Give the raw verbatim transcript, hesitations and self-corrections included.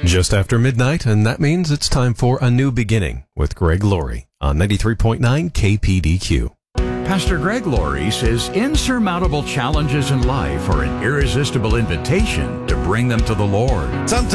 Just after midnight, and that means it's time for A New Beginning with Greg Laurie on ninety-three point nine K P D Q. Pastor Greg Laurie says insurmountable challenges in life are an irresistible invitation to bring them to the Lord. Sometimes